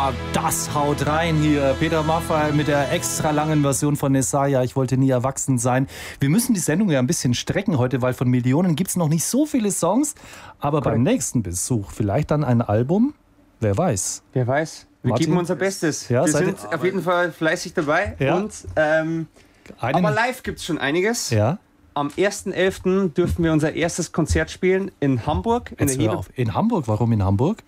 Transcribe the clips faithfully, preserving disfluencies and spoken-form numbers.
Ja, das haut rein hier. Peter Maffay mit der extra langen Version von Nesaya. Ich wollte nie erwachsen sein. Wir müssen die Sendung ja ein bisschen strecken heute, weil von Millionen gibt es noch nicht so viele Songs. Aber Correct. Beim nächsten Besuch vielleicht dann ein Album. Wer weiß. Wer weiß. Wir Martin? geben unser Bestes. Ja, wir seid sind ihr- auf jeden Fall fleißig dabei. Ja. Und, ähm, Einen- aber live gibt es schon einiges. Ja. Am ersten elften dürfen wir unser erstes Konzert spielen in Hamburg. In, Jetzt der hör Hebe- auf. In Hamburg? Warum in Hamburg?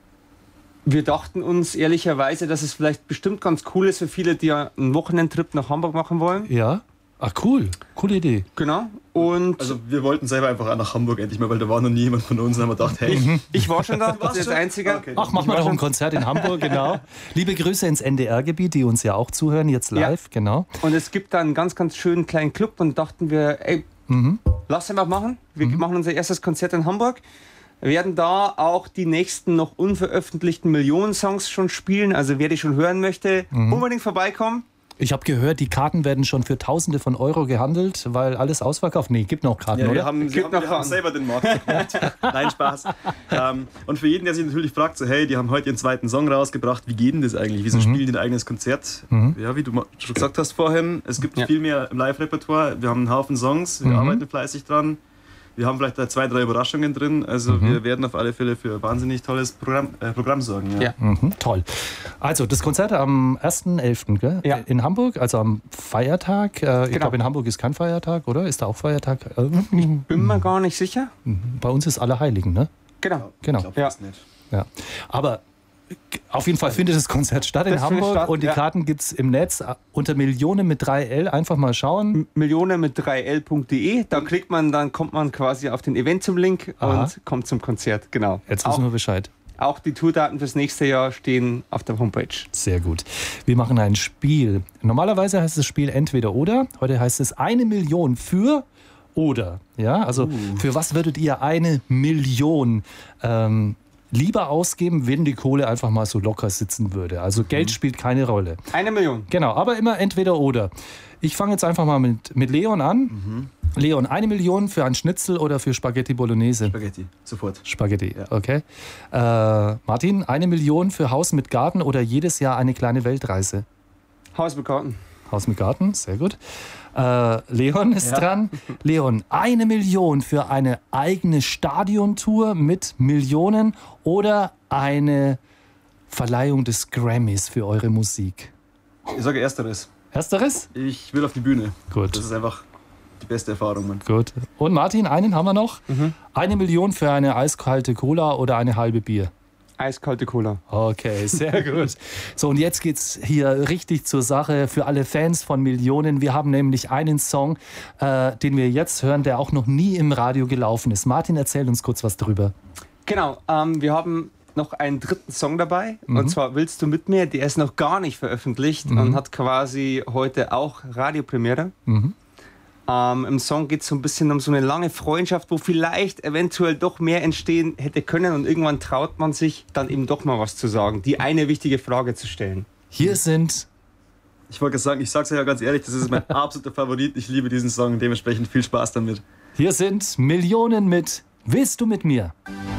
Wir dachten uns ehrlicherweise, dass es vielleicht bestimmt ganz cool ist für viele, die ja einen Wochenendtrip nach Hamburg machen wollen. Ja. Ach cool. Coole Idee. Genau. Und Also wir wollten selber einfach auch nach Hamburg endlich mal, weil da war noch nie jemand von uns und haben wir gedacht, hey, ich war schon da, das ist das schon? Einzige. Okay. Ach, machen wir doch ein Konzert in Hamburg, genau. Liebe Grüße ins N D R-Gebiet, die uns ja auch zuhören, jetzt live, Ja. genau. Und es gibt da einen ganz, ganz schönen kleinen Club und dachten wir, ey, Mhm. lass einfach machen. Wir machen unser erstes Konzert in Hamburg. Wir werden da auch die nächsten noch unveröffentlichten Millionen-Songs schon spielen. Also wer die schon hören möchte, Mhm. unbedingt vorbeikommen. Ich habe gehört, die Karten werden schon für Tausende von Euro gehandelt, weil alles ausverkauft. Nee, gibt noch Karten, ja, oder? wir haben, wir Gibt haben, noch wir haben Karten. selber den Markt geknackt. Nein, Spaß. ähm, und für jeden, der sich natürlich fragt, so, hey, die haben heute ihren zweiten Song rausgebracht, wie geht denn das eigentlich? Wieso spielen die ein eigenes Konzert? Ja, wie du ma- schon gesagt hast vorhin, es gibt Ja. viel mehr im Live-Repertoire. Wir haben einen Haufen Songs, wir arbeiten fleißig dran. Wir haben vielleicht da zwei, drei Überraschungen drin. Also wir werden auf alle Fälle für ein wahnsinnig tolles Programm, äh, Programm sorgen. Ja. Ja. Mhm, toll. Also das Konzert am ersten elften gell? Ja. In Hamburg, also am Feiertag. Äh, Ich Genau. glaube, in Hamburg ist kein Feiertag, oder? Ist da auch Feiertag? Äh, Bin mir gar nicht sicher. Bei uns ist Allerheiligen, ne? Genau. Genau. Ich glaube Ja. fast nicht. Ja. Aber auf jeden Fall findet das Konzert statt in Das findet Hamburg statt, und die ja. Karten gibt es im Netz unter Millionen mit drei L. Einfach mal schauen. Millionen mit drei L punkt de. Da klickt man, dann kommt man quasi auf den Event zum Link Aha. und kommt zum Konzert. Genau. Jetzt auch, wissen wir Bescheid. auch die Tourdaten fürs nächste Jahr stehen auf der Homepage. Sehr gut. Wir machen ein Spiel. Normalerweise heißt das Spiel entweder oder. Heute heißt es eine Million für oder. Ja, also für was würdet ihr eine Million ähm, lieber ausgeben, wenn die Kohle einfach mal so locker sitzen würde? Also Geld spielt keine Rolle. Eine Million. Genau, aber immer entweder oder. Ich fange jetzt einfach mal mit, mit Leon an. Leon, eine Million für ein Schnitzel oder für Spaghetti Bolognese? Spaghetti, sofort. Spaghetti, Ja. okay. Äh, Martin, eine Million für Haus mit Garten oder jedes Jahr eine kleine Weltreise? Haus mit Karten. Haus mit Garten, sehr gut. Äh, Leon ist Ja. dran. Leon, eine Million für eine eigene Stadiontour mit Millionen oder eine Verleihung des Grammys für eure Musik? Ich sage ersteres. Ersteres? Ich will auf die Bühne. Gut. Das ist einfach die beste Erfahrung, Mann. Gut. Und Martin, einen haben wir noch. Eine Million für eine eiskalte Cola oder eine halbe Bier? Eiskalte Cola. Okay, sehr gut. So, und jetzt geht's hier richtig zur Sache für alle Fans von Millionen. Wir haben nämlich einen Song, äh, den wir jetzt hören, der auch noch nie im Radio gelaufen ist. Martin, erzähl uns kurz was drüber. Genau, ähm, wir haben noch einen dritten Song dabei. Und zwar Willst du mit mir? Der ist noch gar nicht veröffentlicht und hat quasi heute auch Radiopremiere. Ähm, Im Song geht es so ein bisschen um so eine lange Freundschaft, wo vielleicht eventuell doch mehr entstehen hätte können und irgendwann traut man sich dann eben doch mal was zu sagen, die eine wichtige Frage zu stellen. Hier sind Ich wollte sagen, ich sag's ja ganz ehrlich, das ist mein absoluter Favorit. Ich liebe diesen Song, dementsprechend viel Spaß damit. Hier sind Millionen mit Willst du mit mir?